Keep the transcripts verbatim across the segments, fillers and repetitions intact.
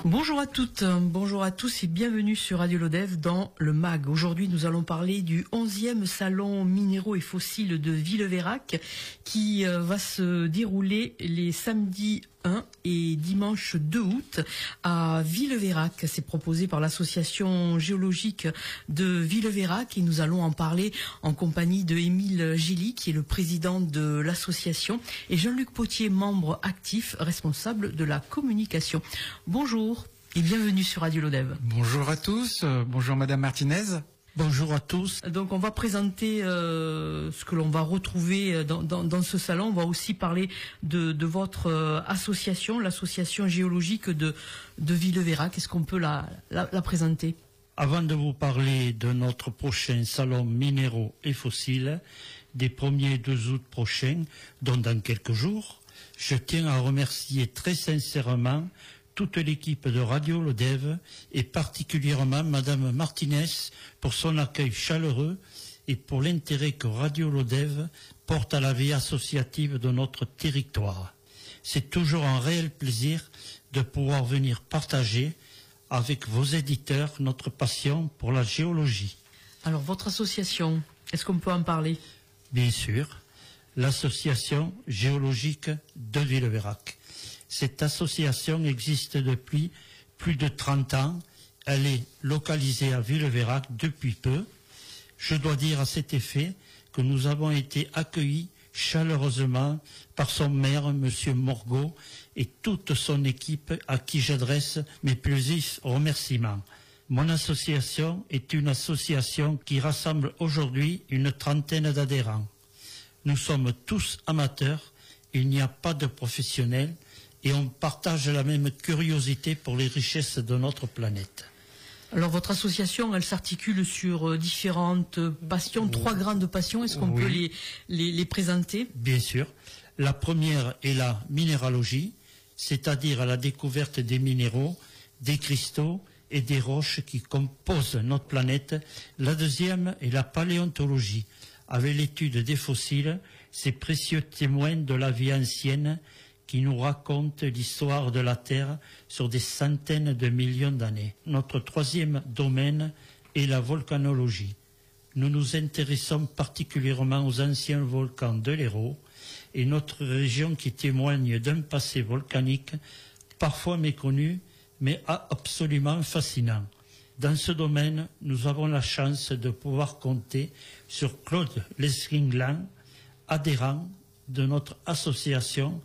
Bonjour à toutes, bonjour à tous et bienvenue sur Radio Lodève dans le M A G. Aujourd'hui, nous allons parler du onzième salon minéraux et fossiles de Villeveyrac qui va se dérouler les samedis un et dimanche deux août à Villeveyrac. C'est proposé par l'association géologique de Villeveyrac et nous allons en parler en compagnie de Émile Gély qui est le président de l'association et Jean-Luc Potier, membre actif responsable de la communication. Bonjour et bienvenue sur Radio Lodève. Bonjour à tous, euh, bonjour Madame Martinez. Bonjour à tous. Donc on va présenter euh, ce que l'on va retrouver dans, dans, dans ce salon. On va aussi parler de, de votre euh, association, l'association géologique de, de Villeveyrac. Est-ce qu'on peut la, la, la présenter ? Avant de vous parler de notre prochain salon minéraux et fossiles, des premier et deux août prochains, dont dans quelques jours, je tiens à remercier très sincèrement toute l'équipe de Radio Lodève et particulièrement Madame Martinez pour son accueil chaleureux et pour l'intérêt que Radio Lodève porte à la vie associative de notre territoire. C'est toujours un réel plaisir de pouvoir venir partager avec vos éditeurs notre passion pour la géologie. Alors votre association, est-ce qu'on peut en parler ? Bien sûr, l'association géologique de Villeveyrac. Cette association existe depuis plus de trente ans. Elle est localisée à Villeveyrac depuis peu. Je dois dire à cet effet que nous avons été accueillis chaleureusement par son maire, Monsieur Morgot, et toute son équipe à qui j'adresse mes plus vifs remerciements. Mon association est une association qui rassemble aujourd'hui une trentaine d'adhérents. Nous sommes tous amateurs, il n'y a pas de professionnels, et on partage la même curiosité pour les richesses de notre planète. Alors votre association, elle s'articule sur différentes passions, oui. trois grandes passions. Est-ce qu'on oui. peut les, les, les présenter ? Bien sûr. La première est la minéralogie, c'est-à-dire la découverte des minéraux, des cristaux et des roches qui composent notre planète. La deuxième est la paléontologie, avec l'étude des fossiles, ces précieux témoins de la vie ancienne qui nous raconte l'histoire de la Terre sur des centaines de millions d'années. Notre troisième domaine est la volcanologie. Nous nous intéressons particulièrement aux anciens volcans de l'Hérault et notre région qui témoigne d'un passé volcanique parfois méconnu, mais absolument fascinant. Dans ce domaine, nous avons la chance de pouvoir compter sur Claude Lesquinglan, adhérent de notre association,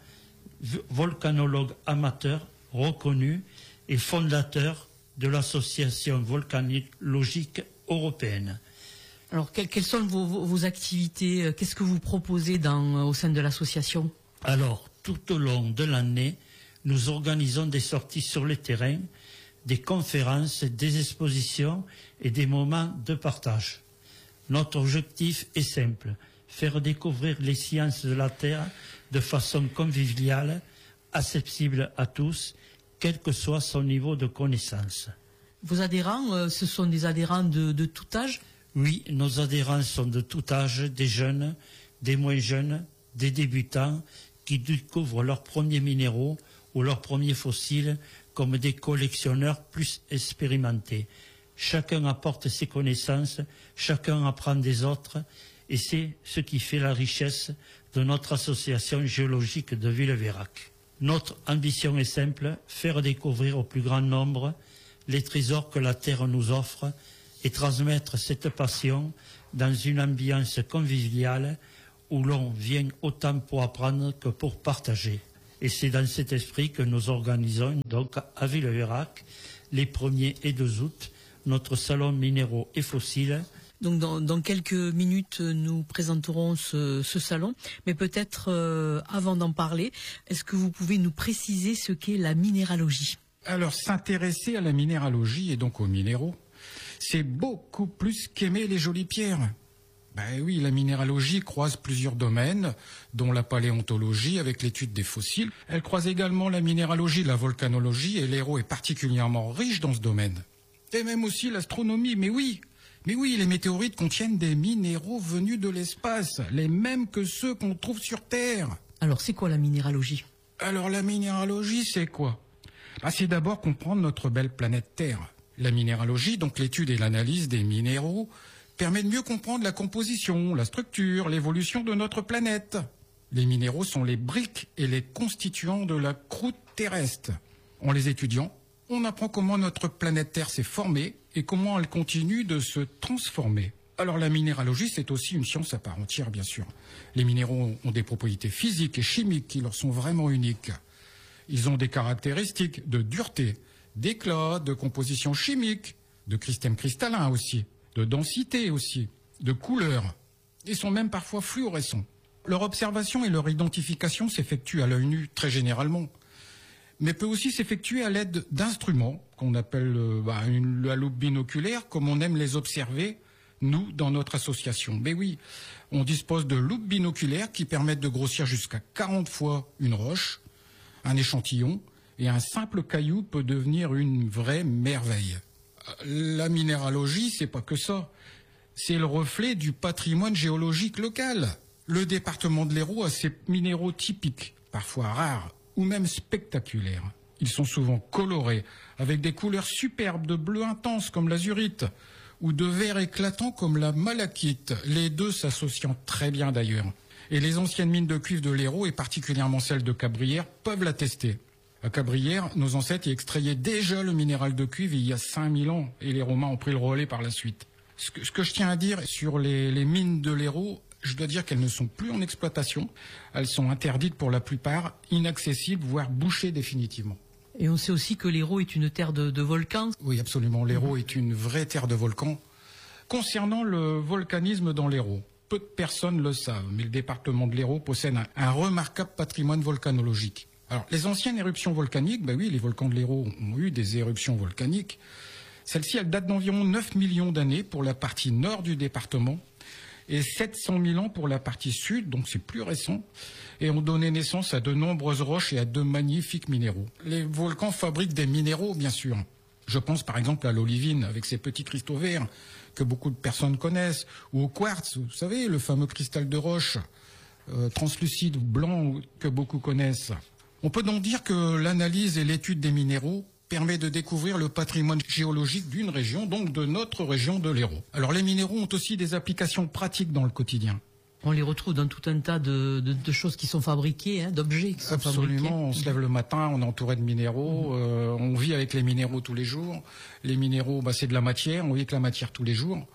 volcanologue amateur reconnu et fondateur de l'association volcanologique européenne. Alors, que, quelles sont vos, vos, vos activités ? Qu'est-ce que vous proposez dans, au sein de l'association ? Alors, tout au long de l'année, nous organisons des sorties sur le terrain, des conférences, des expositions et des moments de partage. Notre objectif est simple, faire découvrir les sciences de la Terre de façon conviviale, accessible à tous, quel que soit son niveau de connaissance. Vos adhérents, euh, ce sont des adhérents de, de tout âge ? Oui, nos adhérents sont de tout âge, des jeunes, des moins jeunes, des débutants qui découvrent leurs premiers minéraux ou leurs premiers fossiles comme des collectionneurs plus expérimentés. Chacun apporte ses connaissances, chacun apprend des autres, et c'est ce qui fait la richesse de notre association géologique de Villeveyrac. Notre ambition est simple, faire découvrir au plus grand nombre les trésors que la Terre nous offre et transmettre cette passion dans une ambiance conviviale où l'on vient autant pour apprendre que pour partager. Et c'est dans cet esprit que nous organisons donc à Villeveyrac les premiers et deux août notre salon minéraux et fossiles. Donc dans, dans quelques minutes, nous présenterons ce, ce salon. Mais peut-être euh, avant d'en parler, est-ce que vous pouvez nous préciser ce qu'est la minéralogie ? Alors s'intéresser à la minéralogie et donc aux minéraux, c'est beaucoup plus qu'aimer les jolies pierres. Ben oui, la minéralogie croise plusieurs domaines, dont la paléontologie avec l'étude des fossiles. Elle croise également la minéralogie, la volcanologie, et l'Hérault est particulièrement riche dans ce domaine. Et même aussi l'astronomie, mais oui Mais oui, les météorites contiennent des minéraux venus de l'espace, les mêmes que ceux qu'on trouve sur Terre. Alors, c'est quoi la minéralogie ? Alors, la minéralogie, c'est quoi ? bah, c'est d'abord comprendre notre belle planète Terre. La minéralogie, donc l'étude et l'analyse des minéraux, permet de mieux comprendre la composition, la structure, l'évolution de notre planète. Les minéraux sont les briques et les constituants de la croûte terrestre. En les étudiant, on apprend comment notre planète Terre s'est formée et comment elle continue de se transformer. Alors la minéralogie, c'est aussi une science à part entière, bien sûr. Les minéraux ont des propriétés physiques et chimiques qui leur sont vraiment uniques. Ils ont des caractéristiques de dureté, d'éclat, de composition chimique, de système cristallin aussi, de densité aussi, de couleur. Ils sont même parfois fluorescents. Leur observation et leur identification s'effectuent à l'œil nu très généralement, mais peut aussi s'effectuer à l'aide d'instruments qu'on appelle euh, bah, une, la loupe binoculaire, comme on aime les observer, nous, dans notre association. Mais oui, on dispose de loupes binoculaires qui permettent de grossir jusqu'à quarante fois une roche, un échantillon, et un simple caillou peut devenir une vraie merveille. La minéralogie, c'est pas que ça. C'est le reflet du patrimoine géologique local. Le département de l'Hérault a ses minéraux typiques, parfois rares ou même spectaculaires. Ils sont souvent colorés, avec des couleurs superbes de bleu intense comme l'azurite, ou de vert éclatant comme la malachite, les deux s'associant très bien d'ailleurs. Et les anciennes mines de cuivre de l'Hérault, et particulièrement celles de Cabrières, peuvent l'attester. À Cabrières, nos ancêtres y extrayaient déjà le minéral de cuivre il y a cinq mille ans, et les Romains ont pris le relais par la suite. Ce que, ce que je tiens à dire sur les, les mines de l'Hérault, je dois dire qu'elles ne sont plus en exploitation. Elles sont interdites pour la plupart, inaccessibles, voire bouchées définitivement. Et on sait aussi que l'Hérault est une terre de, de volcans. Oui, absolument. L'Hérault est une vraie terre de volcans. Concernant le volcanisme dans l'Hérault, peu de personnes le savent, mais le département de l'Hérault possède un, un remarquable patrimoine volcanologique. Alors, les anciennes éruptions volcaniques, ben oui, les volcans de l'Hérault ont eu des éruptions volcaniques. Celles-ci, elles datent d'environ neuf millions d'années pour la partie nord du département et sept cent mille ans pour la partie sud, donc c'est plus récent, et ont donné naissance à de nombreuses roches et à de magnifiques minéraux. Les volcans fabriquent des minéraux, bien sûr. Je pense par exemple à l'olivine, avec ses petits cristaux verts que beaucoup de personnes connaissent, ou au quartz, vous savez, le fameux cristal de roche euh, translucide ou blanc que beaucoup connaissent. On peut donc dire que l'analyse et l'étude des minéraux permet de découvrir le patrimoine géologique d'une région, donc de notre région de l'Hérault. Alors les minéraux ont aussi des applications pratiques dans le quotidien. On les retrouve dans tout un tas de, de, de choses qui sont fabriquées, hein, d'objets qui sont Absolument, fabriqués. Absolument, on se lève le matin, on est entouré de minéraux, mmh. euh, on vit avec les minéraux tous les jours. Les minéraux, bah, c'est de la matière, on vit avec la matière tous les jours.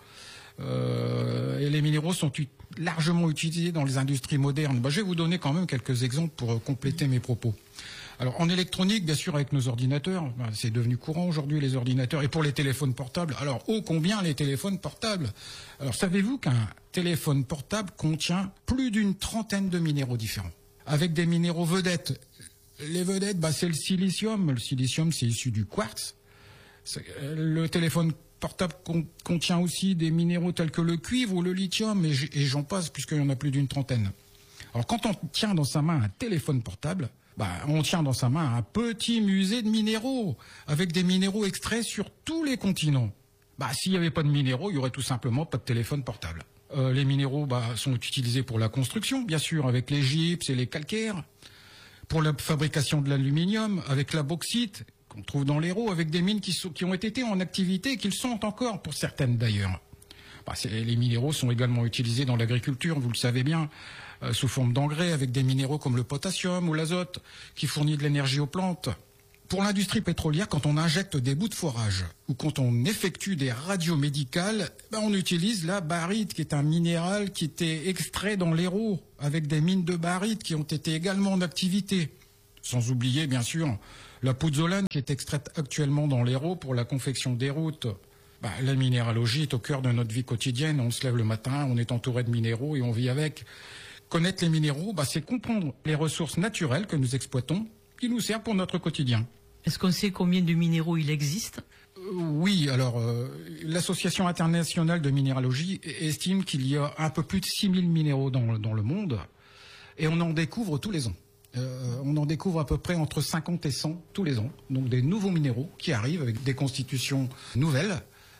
Euh, et les minéraux sont ut- largement utilisés dans les industries modernes. Bah, je vais vous donner quand même quelques exemples pour euh, compléter mes propos. Alors en électronique, bien sûr, avec nos ordinateurs, bah, c'est devenu courant aujourd'hui les ordinateurs, et pour les téléphones portables. Alors ô combien les téléphones portables. Alors savez-vous qu'un téléphone portable contient plus d'une trentaine de minéraux différents, avec des minéraux vedettes. Les vedettes, bah, c'est le silicium. Le silicium, c'est issu du quartz. C'est, euh, le téléphone portable con- contient aussi des minéraux tels que le cuivre ou le lithium, et, j- et j'en passe, puisqu'il y en a plus d'une trentaine. Alors quand on tient dans sa main un téléphone portable, bah, on tient dans sa main un petit musée de minéraux, avec des minéraux extraits sur tous les continents. Bah, s'il n'y avait pas de minéraux, il y aurait tout simplement pas de téléphone portable. Euh, les minéraux bah, sont utilisés pour la construction, bien sûr, avec les gypses et les calcaires, pour la fabrication de l'aluminium, avec la bauxite qu'on trouve dans l'Hérault, avec des mines qui, sont, qui ont été en activité et qui le sont encore pour certaines d'ailleurs. Bah, c'est, les minéraux sont également utilisés dans l'agriculture, vous le savez bien, euh, sous forme d'engrais, avec des minéraux comme le potassium ou l'azote, qui fournit de l'énergie aux plantes. Pour l'industrie pétrolière, quand on injecte des bouts de forage ou quand on effectue des radios médicales, ben on utilise la barite, qui est un minéral qui était extrait dans l'Hérault, avec des mines de barite qui ont été également en activité. Sans oublier, bien sûr, la pouzzolane qui est extraite actuellement dans l'Hérault pour la confection des routes. Ben, la minéralogie est au cœur de notre vie quotidienne. On se lève le matin, on est entouré de minéraux et on vit avec. Connaître les minéraux, ben, c'est comprendre les ressources naturelles que nous exploitons, qui nous servent pour notre quotidien. Est-ce qu'on sait combien de minéraux il existe ? euh, Oui, alors euh, l'Association internationale de minéralogie estime qu'il y a un peu plus de six mille minéraux dans, dans le monde, et on en découvre tous les ans. Euh, on en découvre à peu près entre cinquante et cent tous les ans, donc des nouveaux minéraux qui arrivent avec des constitutions nouvelles,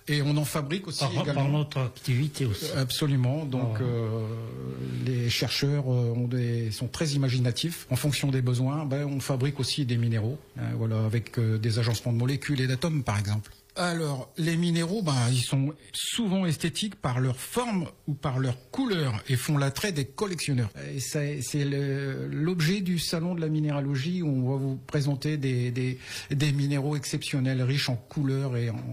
Et on en fabrique aussi par, également. Par notre activité aussi. Absolument. Donc Ah ouais. euh, les chercheurs ont des, sont très imaginatifs. En fonction des besoins, ben, on fabrique aussi des minéraux, hein, voilà, avec euh, des agencements de molécules et d'atomes, par exemple. Alors, les minéraux, ben, ils sont souvent esthétiques par leur forme ou par leur couleur et font l'attrait des collectionneurs. Et c'est c'est le- l'objet du salon de la minéralogie où on va vous présenter des, des, des minéraux exceptionnels, riches en couleurs et en,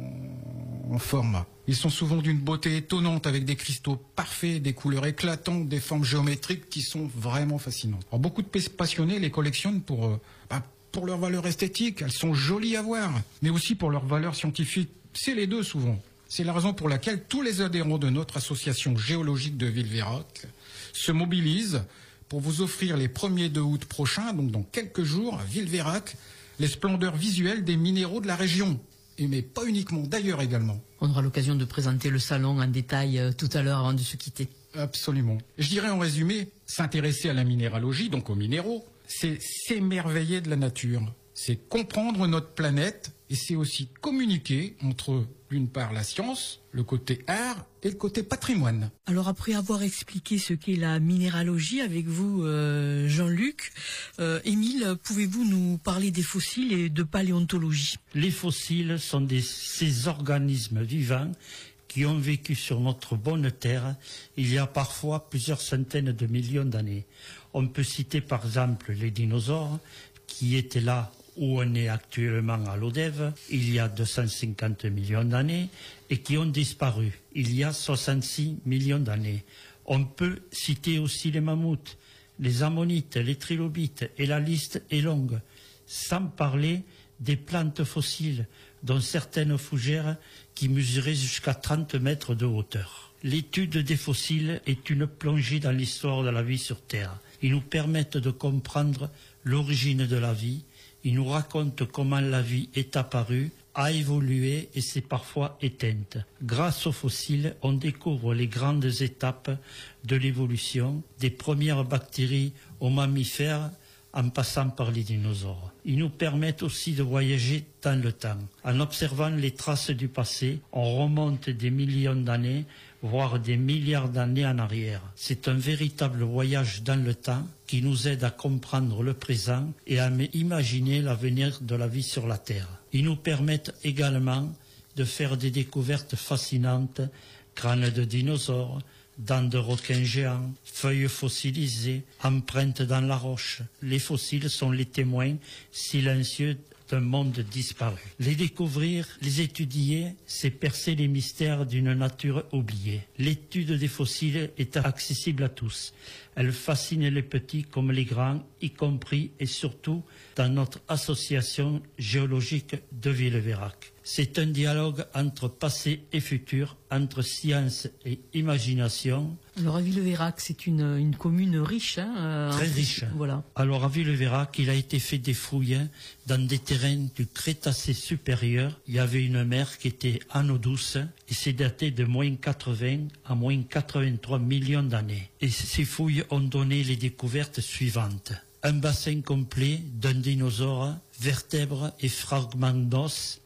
en format. Ils sont souvent d'une beauté étonnante avec des cristaux parfaits, des couleurs éclatantes, des formes géométriques qui sont vraiment fascinantes. Alors, beaucoup de passionnés les collectionnent pour... Euh, ben, pour leur valeur esthétique, elles sont jolies à voir, mais aussi pour leur valeur scientifique. C'est les deux souvent. C'est la raison pour laquelle tous les adhérents de notre association géologique de Villeveyrac se mobilisent pour vous offrir les premiers deux août prochains, donc dans quelques jours, à Villeveyrac, les splendeurs visuelles des minéraux de la région. Et mais pas uniquement, d'ailleurs également. On aura l'occasion de présenter le salon en détail euh, tout à l'heure avant de se quitter. Absolument. Je dirais en résumé, s'intéresser à la minéralogie, donc aux minéraux, c'est s'émerveiller de la nature, c'est comprendre notre planète et c'est aussi communiquer entre, d'une part, la science, le côté art et le côté patrimoine. Alors après avoir expliqué ce qu'est la minéralogie avec vous, euh, Jean-Luc, euh, Émile, pouvez-vous nous parler des fossiles et de paléontologie? Les fossiles sont des, ces organismes vivants qui ont vécu sur notre bonne terre il y a parfois plusieurs centaines de millions d'années. On peut citer par exemple les dinosaures qui étaient là où on est actuellement à l'Odève il y a deux cent cinquante millions d'années et qui ont disparu il y a soixante-six millions d'années. On peut citer aussi les mammouths, les ammonites, les trilobites et la liste est longue, sans parler des plantes fossiles dont certaines fougères qui mesuraient jusqu'à trente mètres de hauteur. L'étude des fossiles est une plongée dans l'histoire de la vie sur Terre. Ils nous permettent de comprendre l'origine de la vie. Ils nous racontent comment la vie est apparue, a évolué et s'est parfois éteinte. Grâce aux fossiles, on découvre les grandes étapes de l'évolution, des premières bactéries aux mammifères, en passant par les dinosaures. Ils nous permettent aussi de voyager dans le temps. En observant les traces du passé, on remonte des millions d'années, voire des milliards d'années en arrière. C'est un véritable voyage dans le temps qui nous aide à comprendre le présent et à imaginer l'avenir de la vie sur la Terre. Ils nous permettent également de faire des découvertes fascinantes, crânes de dinosaures, dents de requins géants, feuilles fossilisées, empreintes dans la roche. Les fossiles sont les témoins silencieux d'un monde disparu. Les découvrir, les étudier, c'est percer les mystères d'une nature oubliée. L'étude des fossiles est accessible à tous. Elle fascine les petits comme les grands, y compris et surtout dans notre association géologique de Villeveyrac. C'est un dialogue entre passé et futur, entre science et imagination. Alors à Villeveyrac, c'est une, une commune riche. Hein, euh, Très en- riche. Voilà. Alors à Villeveyrac, il a été fait des fouilles dans des terrains du Crétacé supérieur. Il y avait une mer qui était en eau douce et c'est daté de moins quatre-vingts à moins quatre-vingt-trois millions d'années. Et ces fouilles ont donné les découvertes suivantes. Un bassin complet d'un dinosaure, vertèbres et fragments d'os,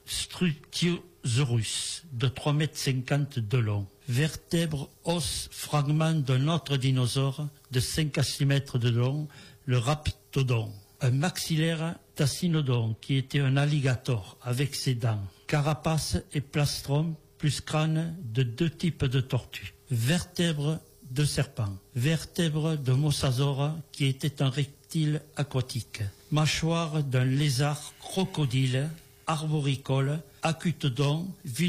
Struthiosaurus, de trois mètres cinquante de long. Vertèbres, os, fragments d'un autre dinosaure de cinq à six mètres de long, le Raptodon. Un maxillaire d'Acynodon qui était un alligator avec ses dents. Carapace et plastron plus crâne de deux types de tortues. Vertèbres de serpent. Vertèbres de mosasaure qui était un reptile aquatique. Mâchoire d'un lézard crocodile, arboricole, Acutodon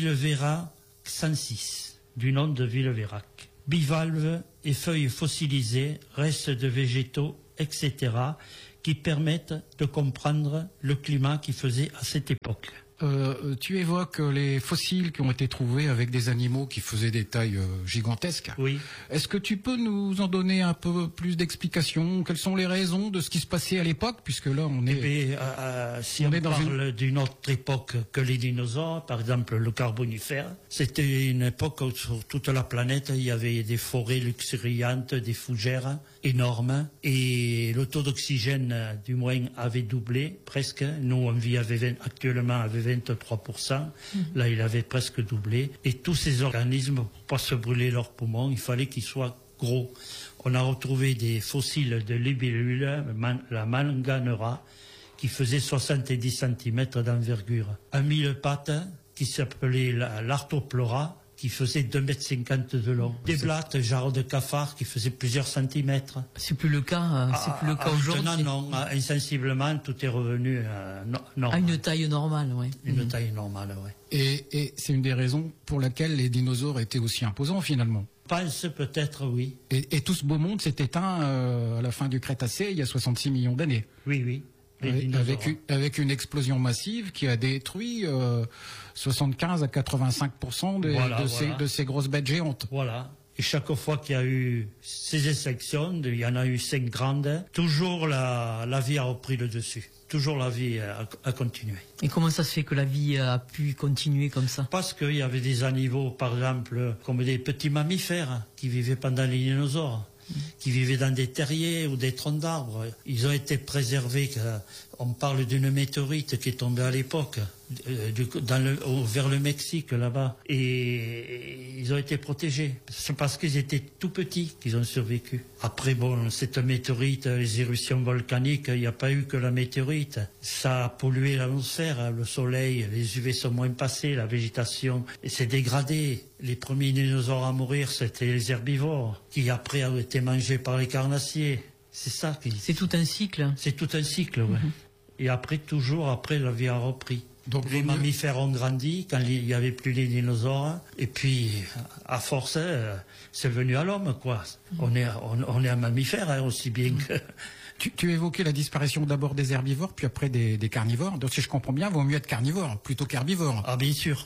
villeveyracensis, du nom de Villeveyrac. Bivalves et feuilles fossilisées, restes de végétaux, et cetera, qui permettent de comprendre le climat qui faisait à cette époque. Euh, tu évoques les fossiles qui ont été trouvés avec des animaux qui faisaient des tailles euh, gigantesques. Oui. Est-ce que tu peux nous en donner un peu plus d'explications? Quelles sont les raisons de ce qui se passait à l'époque? Puisque là, on est... Eh bien, euh, euh, si On on, est dans parle d'une autre époque que les dinosaures, par exemple le Carbonifère, c'était une époque où sur toute la planète, il y avait des forêts luxuriantes, des fougères énormes, et le taux d'oxygène, euh, du moins, avait doublé presque. Nous, on vit avec vingt actuellement avec vingt-trois pour cent. Mmh. Là, il avait presque doublé. Et tous ces organismes, pour pas se brûler leurs poumons, il fallait qu'ils soient gros. On a retrouvé des fossiles de libellule, la manganera, qui faisait soixante-dix centimètres d'envergure. Un mille pattes qui s'appelait l'artoplora, qui faisait deux mètres cinquante de long. Des blattes, genre de cafard, qui faisaient plusieurs centimètres. C'est plus le cas, euh, c'est plus le cas aujourd'hui. Non, non, insensiblement, tout est revenu euh, no, normal. À une taille normale, oui. Une mmh. taille normale, oui. Et, et c'est une des raisons pour laquelle les dinosaures étaient aussi imposants, finalement. Pense peut-être, oui. Et, et tout ce beau monde s'est éteint euh, à la fin du Crétacé, il y a soixante-six millions d'années. Oui, oui. Avec, avec, une, avec une explosion massive qui a détruit euh, soixante-quinze à quatre-vingt-cinq pour cent de, voilà, de, voilà. Ces, de ces grosses bêtes géantes. Voilà. Et chaque fois qu'il y a eu ces extinctions, il y en a eu cinq grandes, toujours la, la vie a repris le dessus. Toujours la vie a, a continué. Et comment ça se fait que la vie a pu continuer comme ça? Parce qu'il y avait des animaux, par exemple, comme des petits mammifères qui vivaient pendant les dinosaures, mmh. qui vivaient dans des terriers ou des troncs d'arbres. Ils ont été préservés. On parle d'une météorite qui est tombée à l'époque, dans le, vers le Mexique, là-bas. Et ils ont été protégés. C'est parce qu'ils étaient tout petits qu'ils ont survécu. Après, bon, cette météorite, les éruptions volcaniques, il n'y a pas eu que la météorite. Ça a pollué l'atmosphère, le soleil, les U V sont moins passés, la végétation s'est dégradée. Les premiers dinosaures à mourir, c'était les herbivores, qui après ont été mangés par les carnassiers. C'est ça qui... C'est tout un cycle. C'est tout un cycle, oui. Mm-hmm. Et après, toujours après, la vie a repris. Donc, les mammifères ont grandi quand il n'y avait plus les dinosaures. Et puis, à force, c'est venu à l'homme, quoi. On est, on, on est un mammifère, hein, aussi bien que... Tu, tu évoquais la disparition d'abord des herbivores, puis après des, des carnivores. Donc, si je comprends bien, il vaut mieux être carnivore plutôt qu'herbivore. Ah, bien sûr.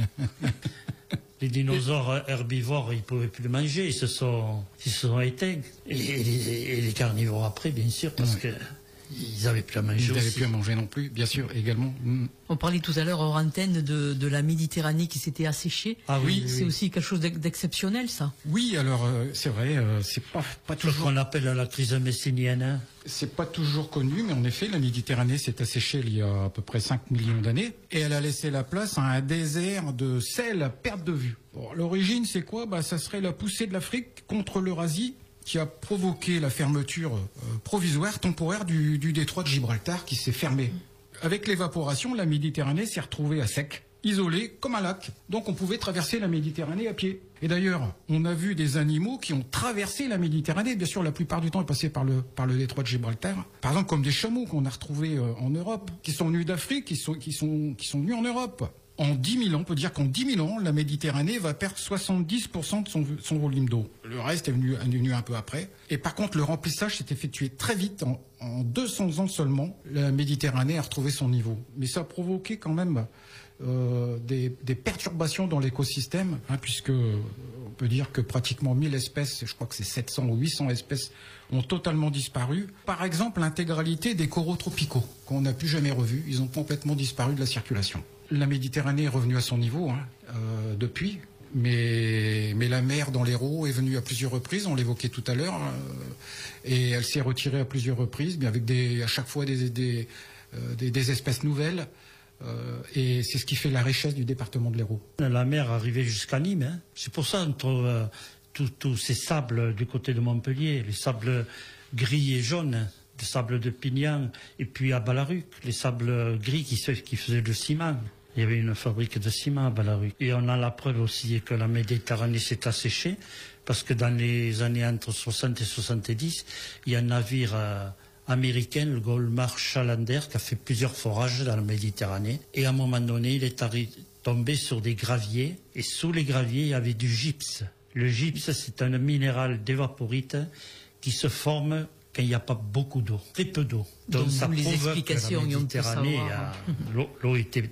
Les dinosaures herbivores, ils ne pouvaient plus manger, ils se sont, ils se sont éteints. Et, et, les, et les carnivores après, bien sûr, parce ouais. que... Ils n'avaient plus à manger Ils n'avaient aussi. plus à manger non plus, bien sûr, également. Mm. On parlait tout à l'heure hors antenne de, de la Méditerranée qui s'était asséchée. Ah oui, c'est oui. aussi quelque chose d'exceptionnel, ça. Oui, alors euh, c'est vrai, euh, c'est pas, pas toujours... Ce qu'on appelle la crise messinienne. Hein. C'est pas toujours connu, mais en effet, la Méditerranée s'est asséchée il y a à peu près cinq millions d'années, et elle a laissé la place à un désert de sel à perte de vue. Bon, l'origine, c'est quoi? Bah, ça serait la poussée de l'Afrique contre l'Eurasie, qui a provoqué la fermeture euh, provisoire, temporaire du, du détroit de Gibraltar qui s'est fermé. Avec l'évaporation, la Méditerranée s'est retrouvée à sec, isolée comme un lac. Donc on pouvait traverser la Méditerranée à pied. Et d'ailleurs, on a vu des animaux qui ont traversé la Méditerranée. Bien sûr, la plupart du temps, ils passaient par le, par le détroit de Gibraltar. Par exemple, comme des chameaux qu'on a retrouvés euh, en Europe, qui sont venus d'Afrique, qui sont, qui, sont, qui sont venus en Europe. En dix mille ans, on peut dire qu'en dix mille ans, la Méditerranée va perdre soixante-dix pour cent de son, son volume d'eau. Le reste est venu, est venu un peu après. Et par contre, le remplissage s'est effectué très vite. En, en deux cents ans seulement, la Méditerranée a retrouvé son niveau. Mais ça a provoqué quand même euh, des, des perturbations dans l'écosystème, hein, puisque on peut dire que pratiquement mille espèces, je crois que c'est sept cents ou huit cents espèces, ont totalement disparu. Par exemple, l'intégralité des coraux tropicaux, qu'on n'a plus jamais revus, ils ont complètement disparu de la circulation. La Méditerranée est revenue à son niveau hein, euh, depuis, mais, mais la mer dans l'Hérault est venue à plusieurs reprises, on l'évoquait tout à l'heure, euh, et elle s'est retirée à plusieurs reprises, mais avec des, à chaque fois des, des, euh, des, des espèces nouvelles, euh, et c'est ce qui fait la richesse du département de l'Hérault. La mer arrivait jusqu'à Nîmes, hein. C'est pour ça qu'on trouve euh, tous ces sables du côté de Montpellier, les sables gris et jaunes. Des sables de Pignan, et puis à Balaruc, les sables gris qui, qui faisaient du ciment. Il y avait une fabrique de ciment à Balaruc. Et on a la preuve aussi que la Méditerranée s'est asséchée, parce que dans les années entre soixante et soixante-dix, il y a un navire euh, américain, le Goldmark Chalander, qui a fait plusieurs forages dans la Méditerranée. Et à un moment donné, il est tombé sur des graviers, et sous les graviers, il y avait du gypse. Le gypse, c'est un minéral d'évaporite qui se forme quand il n'y a pas beaucoup d'eau, très peu d'eau. Donc, Donc ça les explications, que la Méditerranée, l'eau était